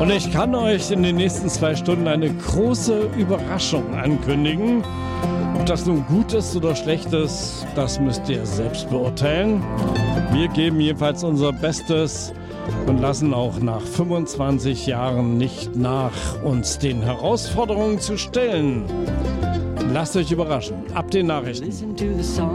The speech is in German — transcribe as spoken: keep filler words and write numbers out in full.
Und ich kann euch in den nächsten zwei Stunden eine große Überraschung ankündigen. Ob das nun gut ist oder schlecht ist, das müsst ihr selbst beurteilen. Wir geben jedenfalls unser Bestes und lassen auch nach fünfundzwanzig Jahren nicht nach, uns den Herausforderungen zu stellen. Lasst euch überraschen. Ab den Nachrichten.